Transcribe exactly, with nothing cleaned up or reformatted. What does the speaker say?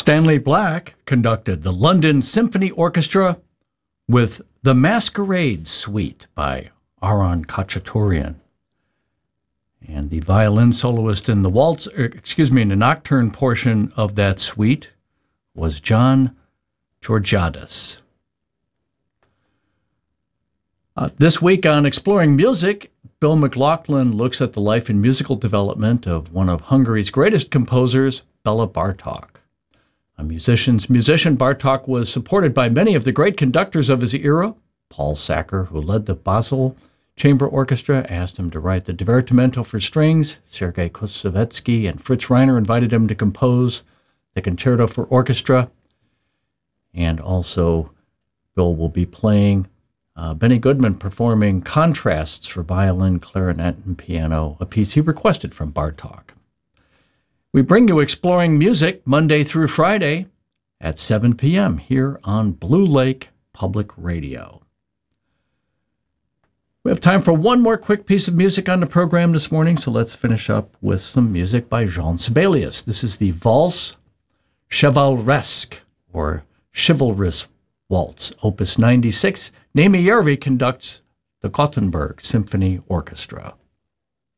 Stanley Black conducted the London Symphony Orchestra with The Masquerade Suite by Aaron Khachaturian. And the violin soloist in the waltz, er, excuse me, in the nocturne portion of that suite was John Georgiadis. Uh, this week on Exploring Music, Bill McLaughlin looks at the life and musical development of one of Hungary's greatest composers, Bela Bartok. A musician's musician, Bartok was supported by many of the great conductors of his era. Paul Sacker, who led the Basel Chamber Orchestra, asked him to write the Divertimento for strings. Sergei Koussevitzky and Fritz Reiner invited him to compose the Concerto for Orchestra. And also, Bill will be playing uh, Benny Goodman performing Contrasts for violin, clarinet, and piano, a piece he requested from Bartok. We bring you Exploring Music Monday through Friday at seven p.m. here on Blue Lake Public Radio. We have time for one more quick piece of music on the program this morning, so let's finish up with some music by Jean Sibelius. This is the Valse Chevaleresque, or Chivalrous Waltz, Opus ninety-six. Naimi Järvi conducts the Gothenburg Symphony Orchestra.